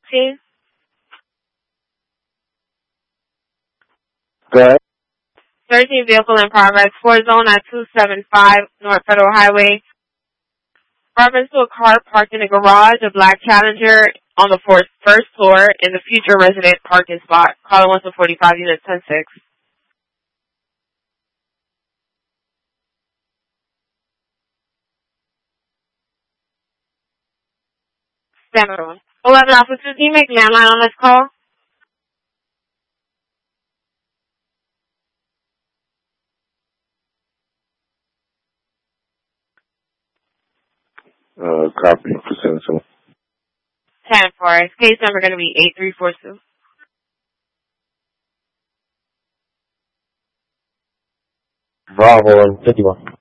13. Go ahead. 13 vehicle in progress. 4 zone at 275 North Federal Highway. Reference to a car parked in a garage, a black Challenger on the first floor in the future resident parking spot. Caller 145 unit 10-6. Standard 11 officers, can you make landline on this call? Copy. Percent. 10-4. Case number going to be 8342. Bravo and 51.